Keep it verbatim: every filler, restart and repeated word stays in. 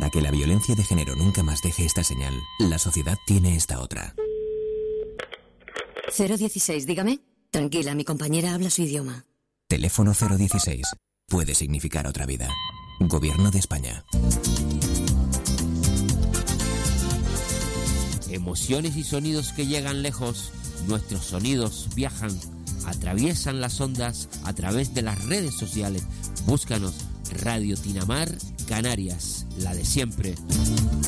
Para que la violencia de género nunca más deje esta señal, la sociedad tiene esta otra. cero dieciséis, dígame. Tranquila, mi compañera habla su idioma. Teléfono cero dieciséis. Puede significar otra vida. Gobierno de España. Emociones y sonidos que llegan lejos. Nuestros sonidos viajan, atraviesan las ondas a través de las redes sociales. Búscanos Radio Tinamar Canarias, la de siempre.